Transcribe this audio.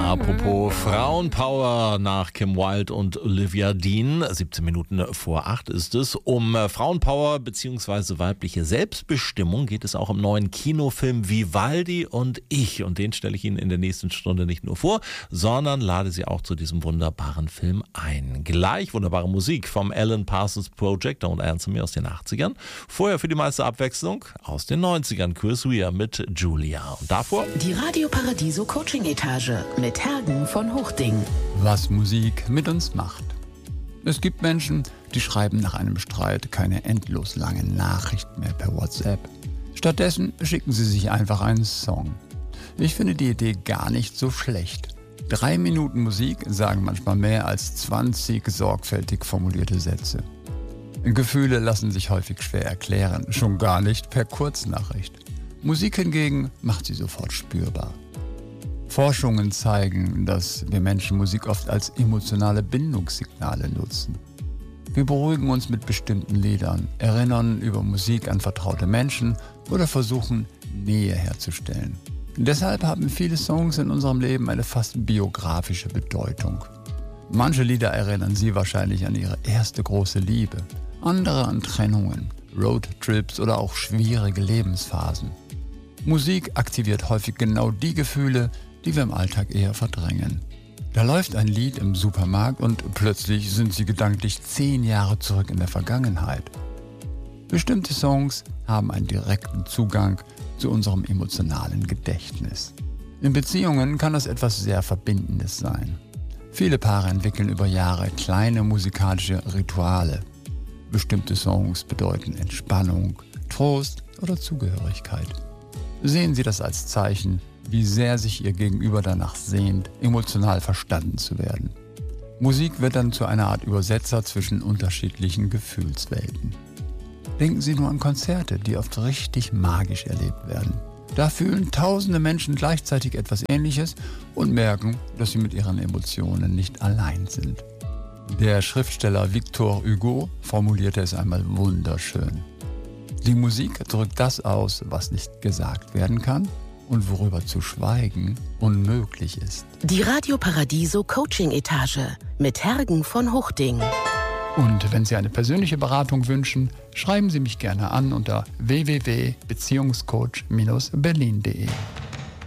Apropos Frauenpower nach Kim Wilde und Olivia Dean. 17 Minuten vor 8 ist es. Um Frauenpower bzw. weibliche Selbstbestimmung geht es auch im neuen Kinofilm Vivaldi und ich. Und den stelle ich Ihnen in der nächsten Stunde nicht nur vor, sondern lade Sie auch zu diesem wunderbaren Film ein. Gleich wunderbare Musik vom Alan Parsons Project und Answer Me aus den 80ern. Vorher für die meiste Abwechslung aus den 90ern. Chris Rea mit Julia. Und davor die Radio Paradiso Coaching Etage mit Hergen von Hochding. Was Musik mit uns macht. Es gibt Menschen, die schreiben nach einem Streit keine endlos lange Nachricht mehr per WhatsApp. Stattdessen schicken sie sich einfach einen Song. Ich finde die Idee gar nicht so schlecht. 3 Minuten Musik sagen manchmal mehr als 20 sorgfältig formulierte Sätze. Gefühle lassen sich häufig schwer erklären, schon gar nicht per Kurznachricht. Musik hingegen macht sie sofort spürbar. Forschungen zeigen, dass wir Menschen Musik oft als emotionale Bindungssignale nutzen. Wir beruhigen uns mit bestimmten Liedern, erinnern über Musik an vertraute Menschen oder versuchen, Nähe herzustellen. Deshalb haben viele Songs in unserem Leben eine fast biografische Bedeutung. Manche Lieder erinnern Sie wahrscheinlich an Ihre erste große Liebe, andere an Trennungen, Roadtrips oder auch schwierige Lebensphasen. Musik aktiviert häufig genau die Gefühle, die wir im Alltag eher verdrängen. Da läuft ein Lied im Supermarkt und plötzlich sind Sie gedanklich 10 Jahre zurück in der Vergangenheit. Bestimmte Songs haben einen direkten Zugang zu unserem emotionalen Gedächtnis. In Beziehungen kann das etwas sehr Verbindendes sein. Viele Paare entwickeln über Jahre kleine musikalische Rituale. Bestimmte Songs bedeuten Entspannung, Trost oder Zugehörigkeit. Sehen Sie das als Zeichen, wie sehr sich Ihr Gegenüber danach sehnt, emotional verstanden zu werden. Musik wird dann zu einer Art Übersetzer zwischen unterschiedlichen Gefühlswelten. Denken Sie nur an Konzerte, die oft richtig magisch erlebt werden. Da fühlen tausende Menschen gleichzeitig etwas Ähnliches und merken, dass sie mit ihren Emotionen nicht allein sind. Der Schriftsteller Victor Hugo formulierte es einmal wunderschön. Die Musik drückt das aus, was nicht gesagt werden kann und worüber zu schweigen unmöglich ist. Die Radio Paradiso Coaching Etage mit Hergen von Hochding. Und wenn Sie eine persönliche Beratung wünschen, schreiben Sie mich gerne an unter www.beziehungscoach-berlin.de.